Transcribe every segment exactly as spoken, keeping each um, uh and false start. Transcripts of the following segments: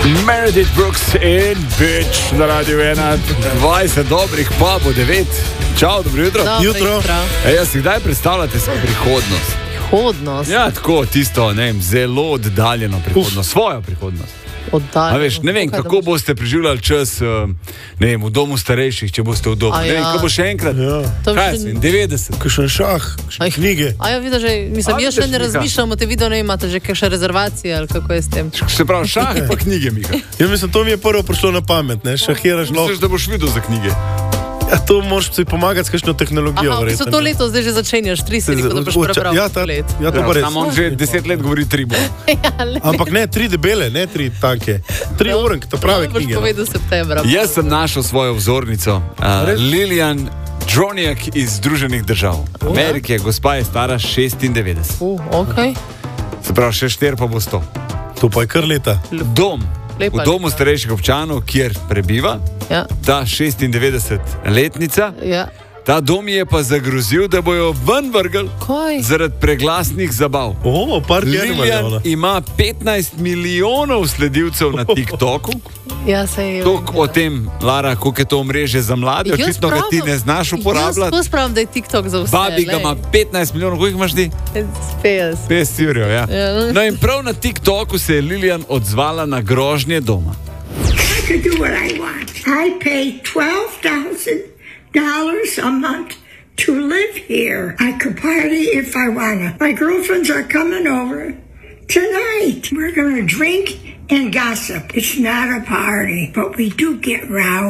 Meredith Brooks in Bitch na Radio ena, dvajset dobrih, pa bo devet. Čau, dobro jutro. Dobro jutro. E, jaz si kdaj predstavljate svojo prihodnost? Prihodnost? Ja, tako, tisto, ne vem, zelo oddaljeno prihodnost, Uf. svojo prihodnost. Oddaljeno. A veš, ne vem, Kaj kako boste preživljali čas, ne vem, v domu starejših, če boste v domu. A Ne vem, ja. ko bo še enkrat, Ja. kaj še- si, devetdeset. Kakšen šah, kakšne knjige. A ja, vidiš, že, mislim, A, jaz še vidiš, ne Mika. razmišljam o te video, ne imate že kakšne rezervacije ali kako je s tem. Se pravi, šah pa knjige, Mika. Ja, mislim, to mi je prvo prišlo na pamet, ne, šahiraš lahko. Misliš, da boš videl za knjige? Ja, to moraš si pomagati s kakšno tehnologijo. Aha, verjetno. so to leto zdaj že začenjaš, tri se rekel, da boš Oča- prebral Ja, ta, let. ja, to pa res. Samo on že deset let govori tri bo. Ja, le. Ampak ne, tri debele, ne tri tanke. Tri orenk, to prave To boš knjige. no. povedal septembra. Jaz sem našel svojo vzornico, uh, Res? Lilian Džronjak iz Združenih držav Amerike. Gospa je stara šestindevetdeset. Uh, okay. Se pravi, še štiri pa bo sto. To pa je kar leta. Dom. Lepa, V domu lepa. starejših občanov, kjer prebiva Ja, ta šestindevetdesetletnica, ja. ta dom je pa zagrozil, da bojo ven vrgli Kaj? zaradi preglasnih zabav. O, par tjednov je Lilian ona. ima petnajst milijonov sledilcev na TikToku. Ja, se je. Toliko o tem, Lara, koliko je to omrežje za mlade, Jaz očitno ga ti pravim- ne znaš Jaz uporabljati. tako spravim, da je TikTok za vse. Babi ga glej. ima petnajst milijonov, koliko imaš ti? petdeset. petdeset jurjev, ja. Ja. No in prav na TikToku se je Lilian odzvala na grožnje doma. I can do what I want. I pay twelve thousand dollars a month to live here. I could party if I wanna. My girlfriends are coming over tonight. We're gonna drink and gossip. It's not a party, but we do get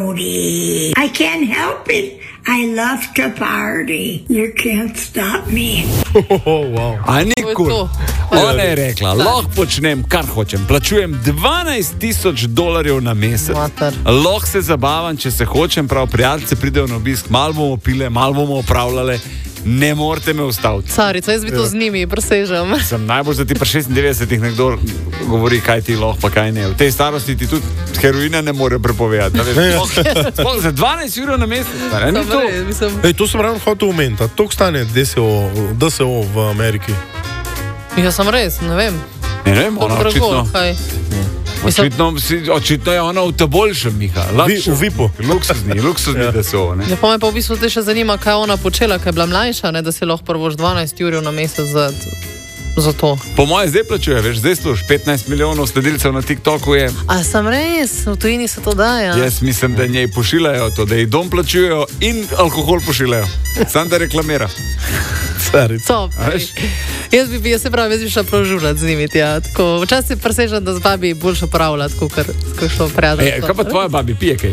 rowdy. I can't help it. I love to party. You can't stop me. Oh, wow. A ni To je kul. to. Ona je rekla, lahko počnem, kar hočem. Plačujem dvanajst tisoč dolarjev na mesec. Mater. Lahko se zabavam, če se hočem, prav prijatelji pridejo na obisk, malo bomo pile, malo bomo opravljale. Ne morete me ustaviti. Carica, jaz bi to z njimi presežem. Sem najbolj, da ti pri šestindevetdesetih nekdo govori, kaj ti lahko, pa kaj ne. V tej starosti ti tudi heroina ne more prepovedati. a veš. Sploh- sploh Za dvanajst ur na mesec. stara, ni to. Res, mislim, Ej, to sem ravno hotel omeniti. a Toliko stane D S O, D S O v Ameriki. jaz sem res, ne vem. Ne, ne vem, ona Koliko drago, očitno, kaj. Mislim- očitno, si- očitno je ona v te boljšem, Miha. Vi- v vipu. Luksuzni, luksuzni, Ja. da so. Ne? Ja, pa me pa v bistvu te še zanima, kaj je ona počela, kaj je bila mlajša, ne, da si lahko prvoš dvanajst ur na mesec za, za to. Po mojem zdaj plačuje, veš, zdaj služ petnajst milijonov sledilcev na TikToku je. A sem res, v tujini se to daje. Jaz mislim, da njej pošiljajo to, da ji dom plačujejo in alkohol pošiljajo. Sam da reklamira. Carica. Top. A veš? Jaz bi, jaz se pravi, jaz bi šla prav žurati z njimi. Ja. Tako, včasih presežem, da z babi boljše upravljati, kot kar kakšno prijatelj. E, kaj pa tvoja babi pije kaj?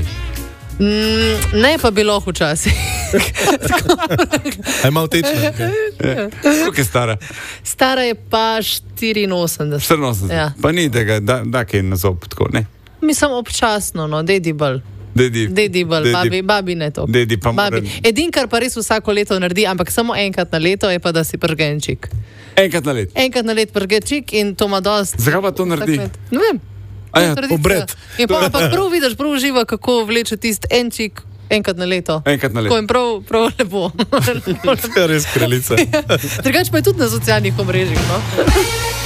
Mm, ne pa bilo včasih. Aj malo tečne. Koliko je stara? Stara je pa štiriinosemdeset. štiriinosemdeset. Ja. Pa ni tega, da, da kaj na zob tako, ne? Mislim občasno, no, dedi bolj. Dedi. Dedi bolj, babi, babi ne to. Dedi pa mora- babi. Edin, kar pa res vsako leto naredi, ampak samo enkrat na leto, je pa, da si prgenčik. Enkrat na let. Enkrat na let prgenčik in to ima dost. Zakaj pa to naredi? Vsak let. Ne vem. A ja, Tradicija. obred. In pa ampak prav vidiš, prav uživa, kako vleče tisti enčik enkrat na leto. Enkrat na leto. Tako in prav, prav lepo. Res kraljica. Drugače pa je tudi na socialnih omrežjih. No?